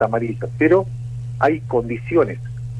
alerta amarilla, pero hay condiciones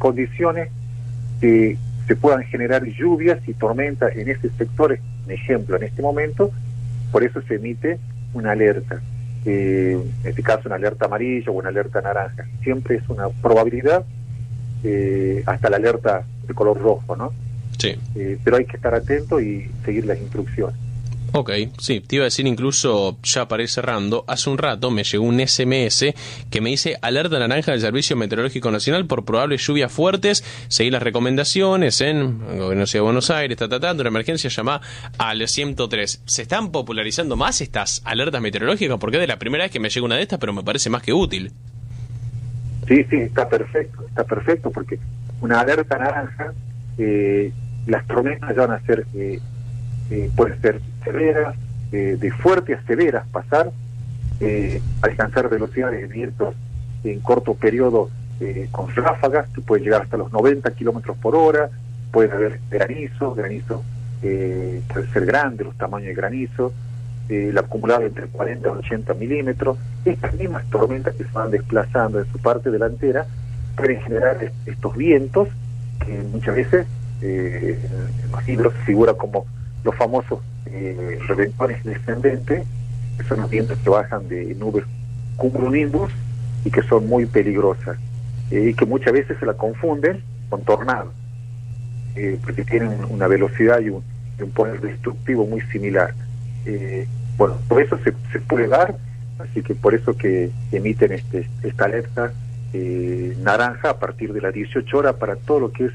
que se puedan generar lluvias y tormentas en ese sector, un ejemplo, en este momento, por eso se emite una alerta, en este caso una alerta amarilla o una alerta naranja, siempre es una probabilidad hasta la alerta de color rojo, ¿no? Sí. Pero hay que estar atento y seguir las instrucciones. Ok, sí, te iba a decir incluso, ya para ir cerrando, hace un rato me llegó un SMS que me dice alerta naranja del Servicio Meteorológico Nacional por probables lluvias fuertes, seguir las recomendaciones en el Gobierno de la Ciudad de Buenos Aires, una emergencia, llama al 103. ¿Se están popularizando más estas alertas meteorológicas? Porque es de la primera vez que me llega una de estas, pero me parece más que útil. Sí, está perfecto, porque una alerta naranja, las tormentas ya van a ser... pueden ser severas, de fuertes a severas, pasar, alcanzar velocidades de vientos en corto periodo con ráfagas, que pueden llegar hasta los 90 kilómetros por hora, pueden haber granizo puede ser grande, los tamaños de granizo, el acumulado entre 40 y 80 milímetros. Estas mismas tormentas que se van desplazando en su parte delantera pueden generar estos vientos que muchas veces en los libros figura como los famosos reventones descendentes, que son los vientos que bajan de nubes cumulonimbus y que son muy peligrosas, y que muchas veces se la confunden con tornados, porque tienen una velocidad y un poder destructivo muy similar. Bueno, por eso se puede dar, así que por eso que emiten esta alerta naranja a partir de las 18 horas para todo lo que es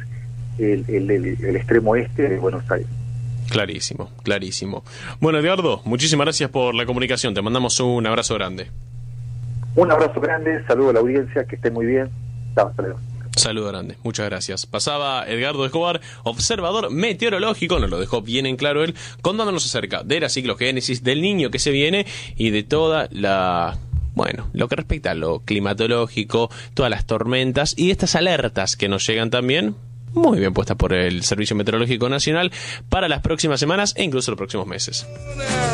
el extremo este de Buenos Aires. Clarísimo. Bueno, Edgardo, muchísimas gracias por la comunicación. Te mandamos un abrazo grande. Un abrazo grande, saludo a la audiencia, que esté muy bien. Hasta luego. Saludo grande, muchas gracias. Pasaba Edgardo Escobar, observador meteorológico, nos lo dejó bien en claro él, contándonos acerca de la ciclogénesis, del Niño que se viene y de toda lo que respecta a lo climatológico, todas las tormentas y estas alertas que nos llegan también, muy bien puestas por el Servicio Meteorológico Nacional para las próximas semanas e incluso los próximos meses.